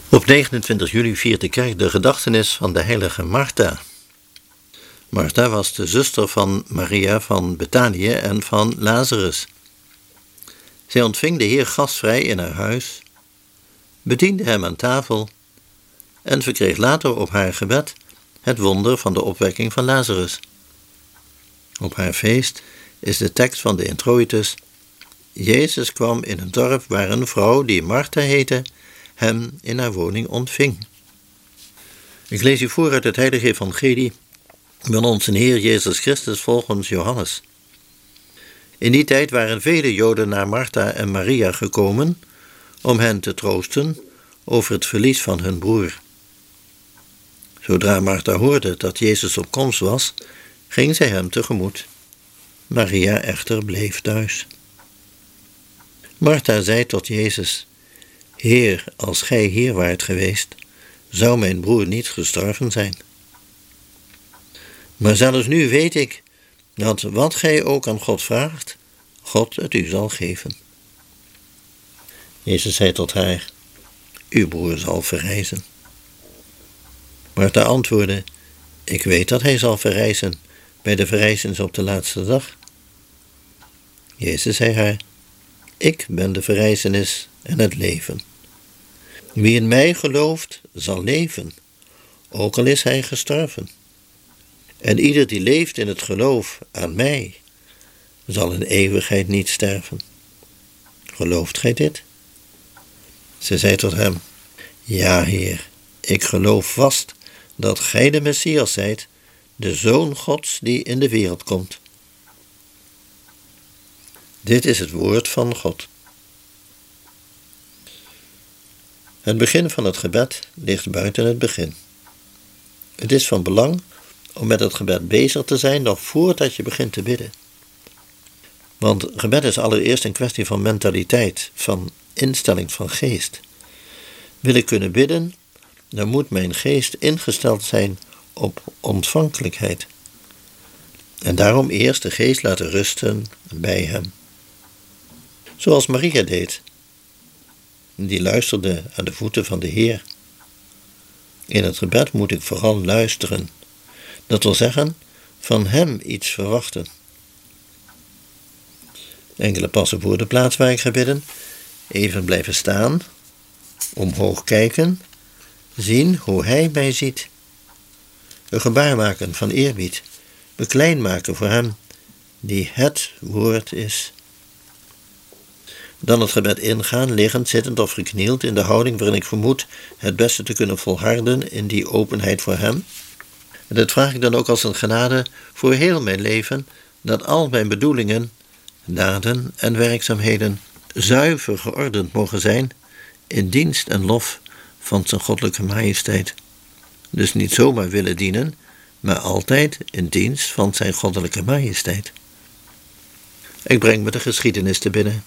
Op 29 juli viert de kerk de gedachtenis van de heilige Martha. Martha was de zuster van Maria van Betanië en van Lazarus. Zij ontving de Heer gastvrij in haar huis, bediende hem aan tafel en verkreeg later op haar gebed het wonder van de opwekking van Lazarus. Op haar feest is de tekst van de introitus: Jezus kwam in een dorp waar een vrouw die Martha heette hem in haar woning ontving. Ik lees u voor uit het heilige evangelie van onze Heer Jezus Christus volgens Johannes. In die tijd waren vele Joden naar Martha en Maria gekomen om hen te troosten over het verlies van hun broer. Zodra Martha hoorde dat Jezus op komst was, ging zij hem tegemoet. Maria echter bleef thuis. Martha zei tot Jezus: Heer, als gij hier waart geweest, zou mijn broer niet gestorven zijn. Maar zelfs nu weet ik dat wat gij ook aan God vraagt, God het u zal geven. Jezus zei tot haar: Uw broer zal verrijzen. Martha antwoordde: Ik weet dat hij zal verrijzen bij de verrijzenis op de laatste dag. Jezus zei haar: Ik ben de verrijzenis en het leven. Wie in mij gelooft, zal leven, ook al is hij gestorven. En ieder die leeft in het geloof aan mij, zal in eeuwigheid niet sterven. Gelooft gij dit? Ze zei tot hem: Ja, Heer, ik geloof vast dat gij de Messias zijt, de Zoon Gods die in de wereld komt. Dit is het woord van God. Het begin van het gebed ligt buiten het begin. Het is van belang om met het gebed bezig te zijn nog voordat je begint te bidden. Want gebed is allereerst een kwestie van mentaliteit, van instelling van geest. Wil ik kunnen bidden, dan moet mijn geest ingesteld zijn op ontvankelijkheid. En daarom eerst de geest laten rusten bij hem. Zoals Maria deed. Die luisterde aan de voeten van de Heer. In het gebed moet ik vooral luisteren. Dat wil zeggen, van hem iets verwachten. Enkele passen voor de plaats waar ik ga bidden. Even blijven staan. Omhoog kijken. Zien hoe hij mij ziet. Een gebaar maken van eerbied. Me klein maken voor hem die het woord is. Dan het gebed ingaan, liggend, zittend of geknield, in de houding waarin ik vermoed het beste te kunnen volharden in die openheid voor hem. En dat vraag ik dan ook als een genade voor heel mijn leven, dat al mijn bedoelingen, daden en werkzaamheden zuiver geordend mogen zijn in dienst en lof van zijn goddelijke majesteit. Dus niet zomaar willen dienen, maar altijd in dienst van zijn goddelijke majesteit. Ik breng me de geschiedenis te binnen.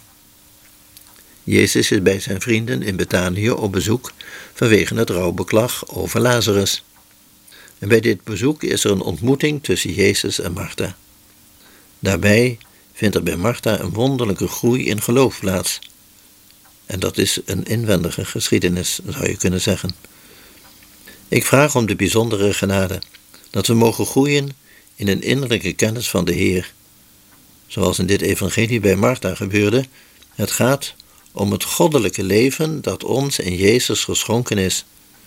Jezus is bij zijn vrienden in Betanië op bezoek vanwege het rouwbeklag over Lazarus. En bij dit bezoek is er een ontmoeting tussen Jezus en Martha. Daarbij vindt er bij Martha een wonderlijke groei in geloof plaats. En dat is een inwendige geschiedenis, zou je kunnen zeggen. Ik vraag om de bijzondere genade dat we mogen groeien in een innerlijke kennis van de Heer. Zoals in dit evangelie bij Martha gebeurde, het gaat om het goddelijke leven dat ons in Jezus geschonken is.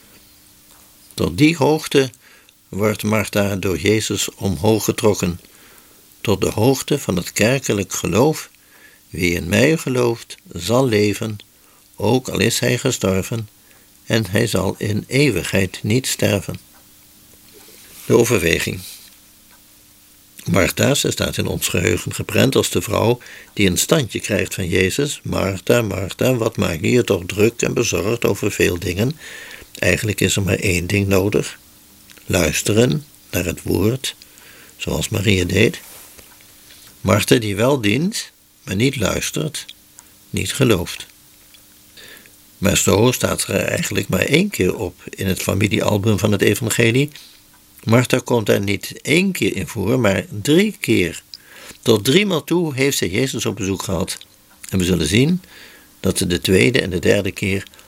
Tot die hoogte wordt Martha door Jezus omhoog getrokken, tot de hoogte van het kerkelijk geloof. Wie in mij gelooft, zal leven, ook al is hij gestorven, en hij zal in eeuwigheid niet sterven. De overweging. Martha, ze staat in ons geheugen geprent als de vrouw die een standje krijgt van Jezus. Martha, Martha, wat maak je je toch druk en bezorgd over veel dingen? Eigenlijk is er maar één ding nodig. Luisteren naar het woord, zoals Maria deed. Martha die wel dient, maar niet luistert, niet gelooft. Maar zo staat er eigenlijk maar 1 keer op in het familiealbum van het evangelie. Martha komt daar niet 1 keer in voor, maar 3 keer. Tot 3 maal toe heeft zij Jezus op bezoek gehad. En we zullen zien dat ze de 2e en de 3e keer